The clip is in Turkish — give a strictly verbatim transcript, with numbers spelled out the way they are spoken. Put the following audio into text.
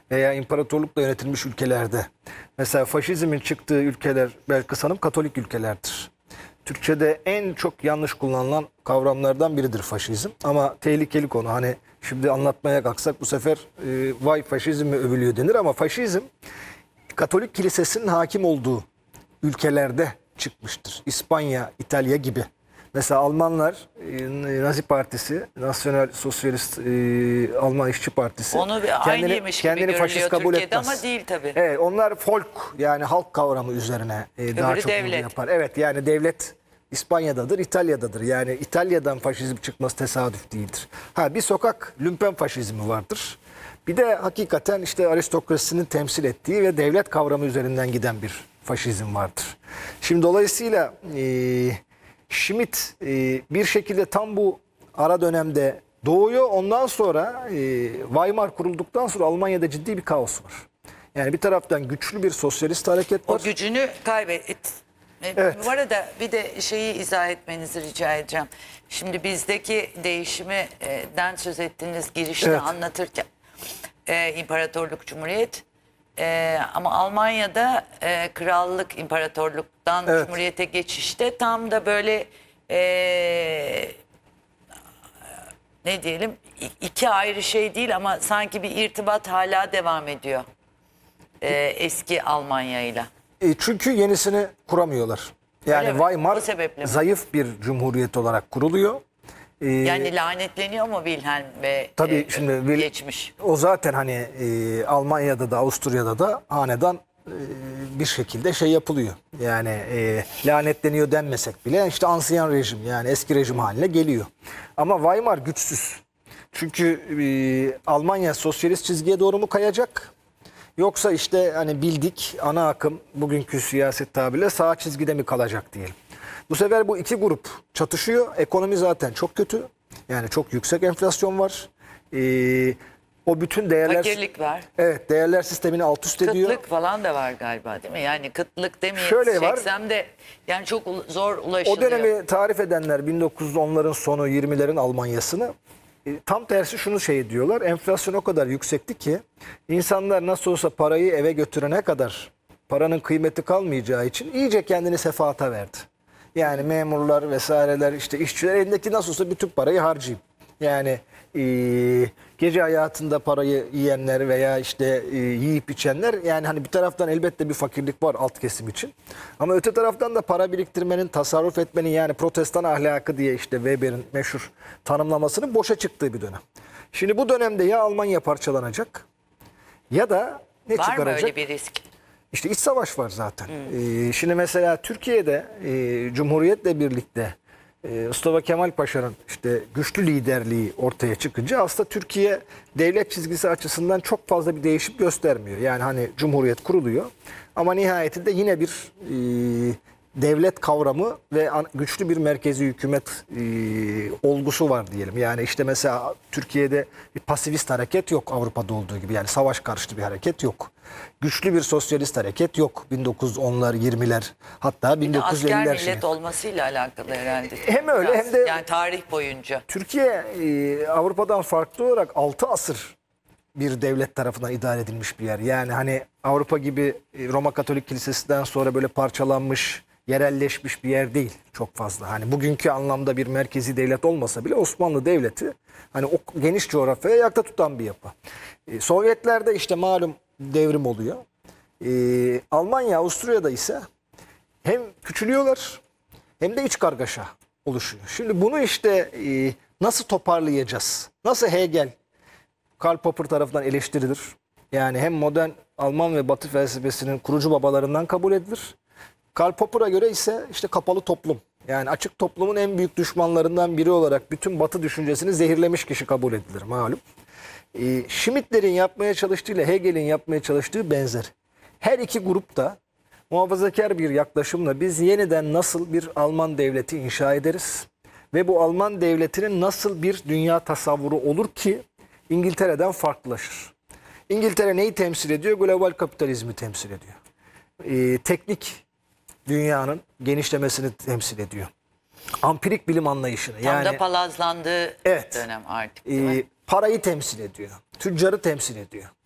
veya imparatorlukla yönetilmiş ülkelerde, mesela faşizmin çıktığı ülkeler Belkıs Hanım Katolik ülkelerdir. Türkçe'de en çok yanlış kullanılan kavramlardan biridir faşizm. Ama tehlikeli konu. Hani şimdi anlatmaya kalksak bu sefer e, vay faşizm mi övülüyor denir ama faşizm Katolik kilisesinin hakim olduğu ülkelerde çıkmıştır. İspanya, İtalya gibi. Mesela Almanlar e, Nazi Partisi, Nasyonal Sosyalist e, Alman İşçi Partisi Onu bir kendini, aynıymış gibi kendini faşist görülüyor kabul Türkiye'de etmez. ama değil tabii. Evet, onlar folk yani halk kavramı üzerine e, daha Öbürü çok vurgu devlet. yapar. Evet, yani devlet İspanya'dadır, İtalya'dadır. Yani İtalya'dan faşizm çıkması tesadüf değildir. Ha, bir sokak lümpen faşizmi vardır. Bir de hakikaten işte aristokrasinin temsil ettiği ve devlet kavramı üzerinden giden bir faşizm vardır. Şimdi dolayısıyla e, Schmitt e, bir şekilde tam bu ara dönemde doğuyor. Ondan sonra e, Weimar kurulduktan sonra Almanya'da ciddi bir kaos var. Yani bir taraftan güçlü bir sosyalist hareket var. O gücünü kaybet. Evet. Bu arada bir de şeyi izah etmenizi rica edeceğim. Şimdi bizdeki değişimden söz ettiğiniz girişte Evet. anlatırken e, İmparatorluk Cumhuriyet e, ama Almanya'da e, krallık imparatorluktan Evet. Cumhuriyete geçişte tam da böyle e, ne diyelim iki ayrı şey değil ama sanki bir irtibat hala devam ediyor e, eski Almanya ile. E, çünkü yenisini kuramıyorlar. Yani Öyle mi? Weimar O sebeple mi? zayıf bir cumhuriyet olarak kuruluyor. E, Yani lanetleniyor mu Wilhelm ve Tabii e, şimdi Wil- geçmiş? O zaten hani e, Almanya'da da Avusturya'da da hanedan e, bir şekilde şey yapılıyor. Yani e, lanetleniyor denmesek bile işte ansiyen rejim yani eski rejim haline geliyor. Ama Weimar güçsüz. Çünkü e, Almanya sosyalist çizgiye doğru mu kayacak? Yoksa işte hani bildik ana akım bugünkü siyaset tabirle sağ çizgide mi kalacak diyelim. Bu sefer bu iki grup çatışıyor. Ekonomi zaten çok kötü. Yani çok yüksek enflasyon var. Ee, o bütün değerler... Fakirlik var. Evet, değerler sistemini alt üst ediyor. Kıtlık falan da var galiba değil mi? Yani kıtlık demeyeyim Şöyle var. çeksem de yani çok ul- zor O ulaşılıyor. dönemi tarif edenler bin dokuz yüz onların sonu yirmilerin Almanya'sını e, tam tersi şunu şey diyorlar. Enflasyon o kadar yüksekti ki insanlar nasıl olsa parayı eve götürene kadar paranın kıymeti kalmayacağı için iyice kendini sefahata verdi. Yani memurlar vesaireler işte işçiler elindeki nasıl olsa bütün parayı harcayayım. Yani e, gece hayatında parayı yiyenler veya işte e, yiyip içenler yani hani bir taraftan elbette bir fakirlik var alt kesim için. Ama öte taraftan da para biriktirmenin, tasarruf etmenin yani protestan ahlakı diye işte Weber'in meşhur tanımlamasının boşa çıktığı bir dönem. Şimdi bu dönemde ya Almanya parçalanacak ya da ne Var mı çıkaracak? öyle bir risk? İşte iç savaş var zaten. Ee, şimdi mesela Türkiye'de e, Cumhuriyet'le birlikte e, Mustafa Kemal Paşa'nın işte güçlü liderliği ortaya çıkınca aslında Türkiye devlet çizgisi açısından çok fazla bir değişim göstermiyor. Yani hani Cumhuriyet kuruluyor ama nihayetinde yine bir e, devlet kavramı ve an- güçlü bir merkezi hükümet e, olgusu var diyelim. Yani işte mesela Türkiye'de bir pasifist hareket yok Avrupa'da olduğu gibi. Yani savaş karşıtı bir hareket yok. Güçlü bir sosyalist hareket yok. bin dokuz yüz onlar, yirmiler hatta bin dokuz yüz Asker elliler millet şey. olmasıyla alakalı herhalde. Hem öyle Biraz. hem de- Yani tarih boyunca. Türkiye e, Avrupa'dan farklı olarak altı asır bir devlet tarafından idare edilmiş bir yer. Yani hani Avrupa gibi e, Roma Katolik Kilisesi'nden sonra böyle parçalanmış, yerelleşmiş bir yer değil çok fazla. Hani bugünkü anlamda bir merkezi devlet olmasa bile Osmanlı Devleti hani o geniş coğrafyaya ayakta tutan bir yapı. E, Sovyetlerde işte malum devrim oluyor. E, Almanya, Avusturya'da ise hem küçülüyorlar hem de iç kargaşa oluşuyor. Şimdi bunu işte e, nasıl toparlayacağız? Nasıl Hegel, Karl Popper tarafından eleştirilir? Yani hem modern Alman ve Batı felsefesinin kurucu babalarından kabul edilir. Karl Popper'a göre ise işte kapalı toplum. Yani açık toplumun en büyük düşmanlarından biri olarak bütün Batı düşüncesini zehirlemiş kişi kabul edilir malum. E, Schmitt'lerin yapmaya çalıştığıyla Hegel'in yapmaya çalıştığı benzer. Her iki grup da muhafazakar bir yaklaşımla biz yeniden nasıl bir Alman devleti inşa ederiz ve bu Alman devletinin nasıl bir dünya tasavvuru olur ki İngiltere'den farklılaşır. İngiltere neyi temsil ediyor? Global kapitalizmi temsil ediyor. Ee, teknik dünyanın genişlemesini temsil ediyor. Ampirik bilim anlayışını. Tam yani da palazlandığı Evet. dönem artık değil mi? e, parayı temsil ediyor. Tüccarı temsil ediyor.